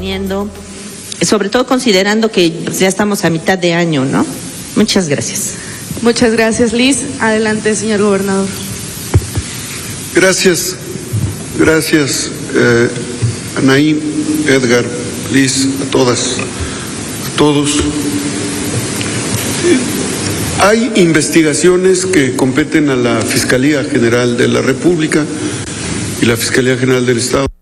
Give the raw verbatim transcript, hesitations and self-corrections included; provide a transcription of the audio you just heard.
teniendo, sobre todo considerando que ya estamos a mitad de año, ¿no? Muchas gracias. Muchas gracias, Liz. Adelante, señor gobernador. Gracias, gracias, eh, Anaí, Edgar, Liz, a todas, a todos. Hay investigaciones que competen a la Fiscalía General de la República y la Fiscalía General del Estado.